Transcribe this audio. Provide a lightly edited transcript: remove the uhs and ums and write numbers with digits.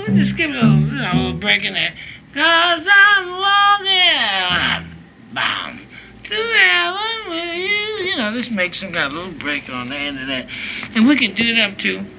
Just give it a little break in there. Cause I'm walking, bam, to heaven with you. You know, just make some kind of little break on the end of that. And we can do it up to